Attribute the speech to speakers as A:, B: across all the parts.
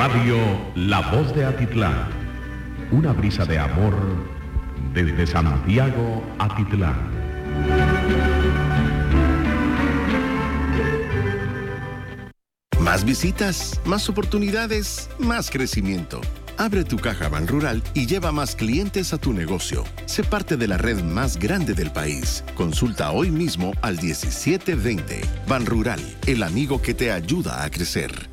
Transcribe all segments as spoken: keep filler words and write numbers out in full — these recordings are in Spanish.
A: Radio La Voz de Atitlán, una brisa de amor desde Santiago a Atitlán.
B: Más visitas, más oportunidades, más crecimiento. Abre tu caja Banrural y lleva más clientes a tu negocio. Sé parte de la red más grande del país. Consulta hoy mismo al diecisiete veinte. Banrural, el amigo que te ayuda a crecer.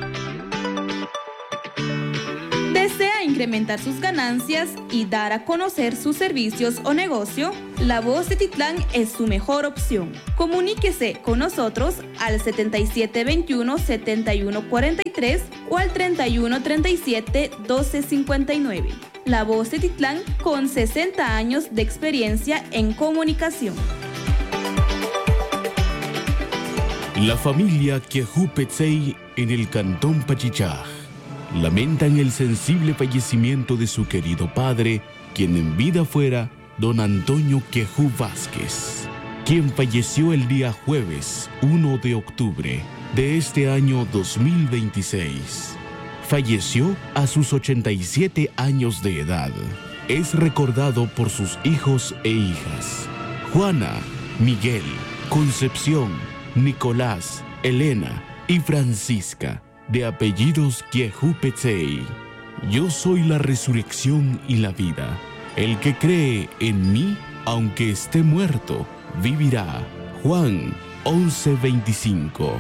C: ¿Desea incrementar sus ganancias y dar a conocer sus servicios o negocio? La Voz de Atitlán es su mejor opción. Comuníquese con nosotros al setenta y siete veintiuno, setenta y uno cuarenta y tres o al treinta y uno treinta y siete, doce cincuenta y nueve. La Voz de Atitlán con sesenta años de experiencia en comunicación.
D: La familia Quejupetsey en el cantón Pachichaj lamentan el sensible fallecimiento de su querido padre, quien en vida fuera don Antonio Quejú Vázquez, quien falleció el día jueves uno de octubre de este año dos mil veintiséis. Falleció a sus ochenta y siete años de edad. Es recordado por sus hijos e hijas, Juana, Miguel, Concepción, Nicolás, Elena y Francisca, de apellidos Quejupetsey. Yo soy la resurrección y la vida. El que cree en mí, aunque esté muerto, vivirá. Juan once veinticinco.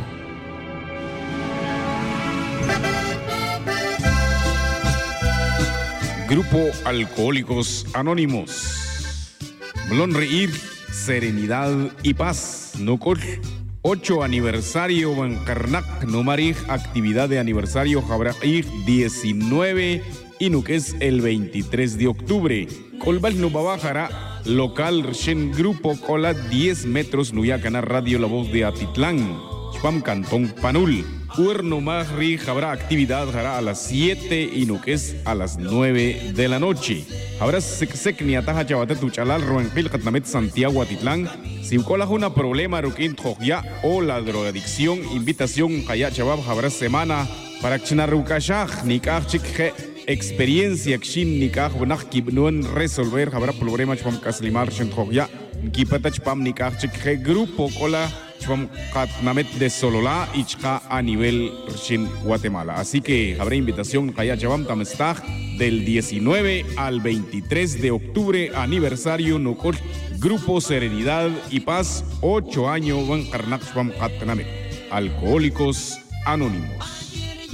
E: Grupo Alcohólicos Anónimos. Blon Reír, Serenidad y Paz. Nocol. ocho aniversario Bancarnac, Nomarij, actividad de aniversario Jabraij diecinueve y Nuques el veintitrés de octubre. Colbal Nubabajara, local Shen Grupo Cola diez metros Nuyacana Radio La Voz de Atitlán. Chpam Cantón Panul. Huerno Magri habrá actividad hará a las siete y Nuques a las nueve de la noche. Habrá sec ni ataja chavate tu chalal Roenpil Catnamet Santiago Atitlán. Si cola una problema rukin ya o la drogadicción, invitación haya chabab habrá semana para chinarukashaj nikaj chikje experiencia kshin nikaj bunaj kibnuen resolver habrá problema chpam kaslimar shen ya kipata chpam nikaj chikje grupo cola chpam katnamet de Solola y chka a nivel shin Guatemala. Así que habrá invitación haya chabam tamestaj del diecinueve al veintitrés de octubre, aniversario Nocol Grupo Serenidad y Paz, ocho años Van Karnak Chpam Katnamet. Alcohólicos Anónimos.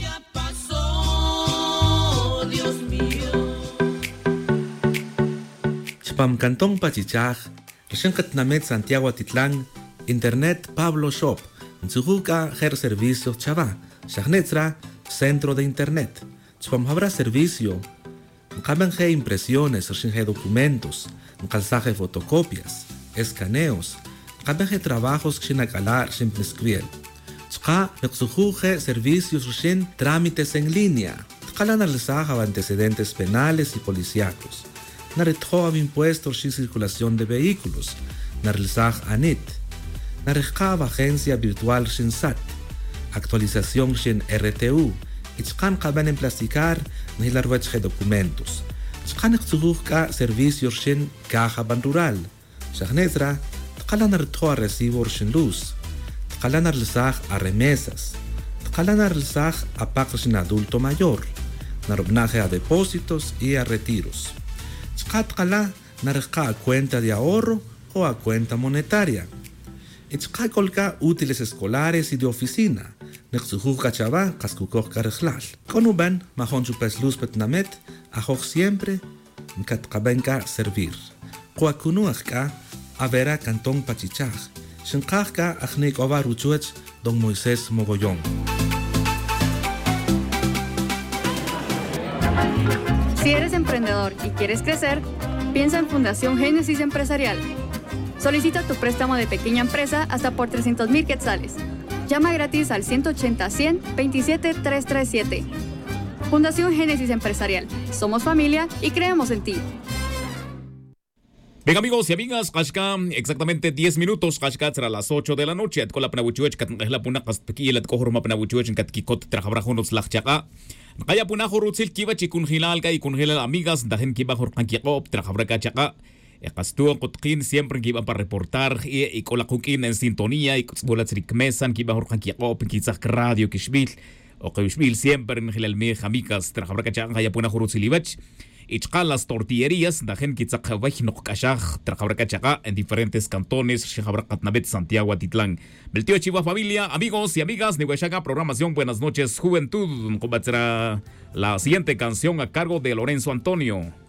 F: Chpam Cantón Pachichaj, Reshen Katnamet Santiago Atitlán, Internet Pablo Shop, Nzuhuka Ger Servicios Chava, Shagnetzra, Centro de Internet. Chpam habrá servicio, Nkabenje impresiones, Reshen documentos, calzaje fotocopias, escaneos, Nkabenje trabajos Xinakalar, Ximprescriel. Chka Nexujuje servicios Reshen trámites en línea. Tkalan analizaja antecedentes penales y policíacos. Naretjoab impuestos sin circulación de vehículos. Narizaj ANIT. Narejkab agencia virtual Shinsat. Actualización Shin R T U. Itzkan kaben en plasticar nihilarwechje documentos. Itzkan exujujka servicios Shin caja Banrural. Shagnetra, tkalan artoa recibo Shin luz. Tkalan arlizaj a remesas. Tkalan arlizaj a pago Shin adulto mayor. Narobnaje a depósitos y a retiros. Tzkatkala narejka a cuenta de ahorro o a cuenta monetaria. Itzkakolka útiles escolares y de oficina. Nexujuka chava kaskukok karejlal. Konuban mahon chupes luz petnamet ajoj siempre nkatkabenka servir. Kuakunuajka avera Cantón Pachichaj. Shinkajka ajnik ova ruchuech don Moisés Mogollón.
G: Si eres emprendedor y quieres crecer, piensa en Fundación Génesis Empresarial. Solicita tu préstamo de pequeña empresa hasta por trescientos mil quetzales. Llama gratis al ciento ochenta, cien, veintisiete, trescientos treinta y siete. Fundación Génesis Empresarial. Somos familia y creemos en ti.
H: Bien, amigos y amigas, Kashka, exactamente diez minutos, Kashka, será las ocho de la noche. Con la Panabuchuech, Katla Puna, Kastaki, la Kohorma Panabuchuech, en Katkikot, Trajabrajonos, Lachaka. Kaya puna hurutsil kiba chikun hilal kay kun hilal amigas dahin kiba hurkan kikop trajabraka chaka. Ekastuan kutkin siempre kiba para reportar y kolakukin en sintonía y bolat rikmesan kiba hurkan kikop kitsak radio kishbil o kishbil siempre en hilal mi amigas trajabraka chaka kaya puna hurutsil ibach. Ichqal las tortillerías dahin kitsak vay nokashaj trajabraka chaka en diferentes cantones Shajabraqatnabet Santiago Atitlán. Beltio Chiva familia, amigos y amigas de Huachaca, programación Buenas noches Juventud. Combatirá la siguiente canción a cargo de Lorenzo Antonio.